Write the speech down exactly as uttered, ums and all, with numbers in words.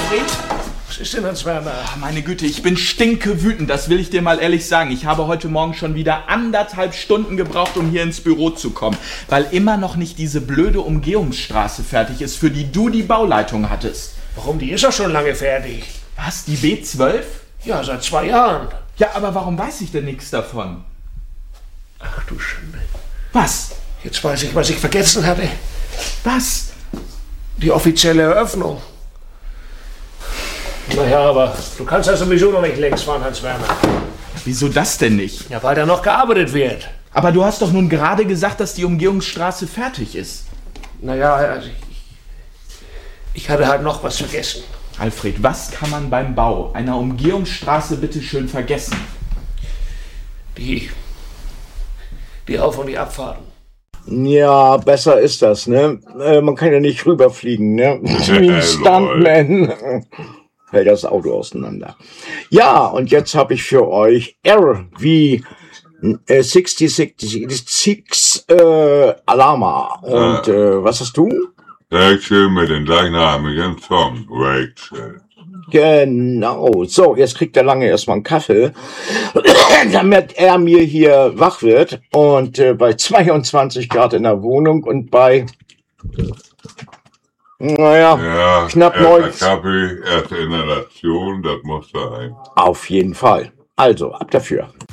Alfred? Was ist denn, Hans Werner? Ach, meine Güte, ich bin stinkewütend, das will ich dir mal ehrlich sagen. Ich habe heute Morgen schon wieder anderthalb Stunden gebraucht, um hier ins Büro zu kommen, weil immer noch nicht diese blöde Umgehungsstraße fertig ist, für die du die Bauleitung hattest. Warum? Die ist doch schon lange fertig. Was, die B zwölf? Ja, seit zwei Jahren. Ja, aber warum weiß ich denn nichts davon? Ach du Schande. Was? Jetzt weiß ich, was ich vergessen hatte. Was? Die offizielle Eröffnung. Naja, aber du kannst ja sowieso noch nicht längs fahren, Hans Werner. Wieso das denn nicht? Ja, weil da noch gearbeitet wird. Aber du hast doch nun gerade gesagt, dass die Umgehungsstraße fertig ist. Naja, also ich, ich hatte halt noch was vergessen. Alfred, was kann man beim Bau einer Umgehungsstraße bitte schön vergessen? Die, die Auf- und die Abfahrten. Ja, besser ist das, ne? Äh, man kann ja nicht rüberfliegen, ne? Wie ein Stuntman. Fällt das Auto auseinander. Ja, und jetzt habe ich für euch R wie äh, sechzig sechs äh, Alarma. Und äh, was hast du? Rachel mit dem gleichnamigen Song, Rachel. Genau. So, jetzt kriegt der Lange erstmal einen Kaffee, damit er mir hier wach wird. Und äh, bei zweiundzwanzig Grad in der Wohnung und bei, naja, Ja, knapp erster neun. Kaffee, erste Inhalation, das muss sein. Auf jeden Fall. Also, ab dafür.